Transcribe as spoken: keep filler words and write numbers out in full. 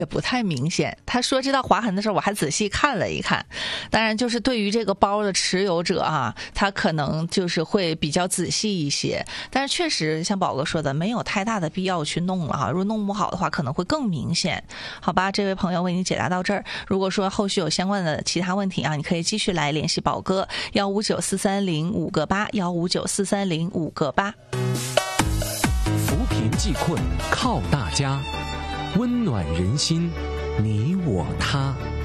也不太明显。他说这道划痕的时候，我还仔细看了一看。当然，就是对于这个包的持有者啊，他可能就是会比较仔细一些。但是确实像宝哥说的，没有太大的必要去弄了哈。如果弄不好的话，可能会更明显。好吧，这位朋友为你解答到这儿。如果说后续有相关的其他问题啊，你可以继续来联系宝哥，幺五九四三零五个八，幺五九四三零五个八。 扶贫济困靠大家，温暖人心，你我他。